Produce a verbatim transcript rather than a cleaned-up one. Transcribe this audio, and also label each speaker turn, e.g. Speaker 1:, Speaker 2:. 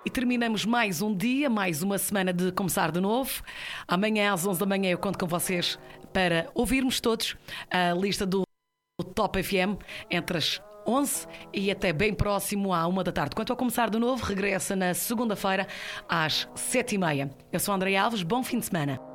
Speaker 1: E terminamos mais um dia, mais uma semana de começar de novo. Amanhã às onze da manhã eu conto com vocês para ouvirmos todos a lista do Top F M entre as onze e até bem próximo à uma da tarde. Quanto a começar de novo, regressa na segunda-feira às sete e meia. Eu sou a Andréia Alves, bom fim de semana.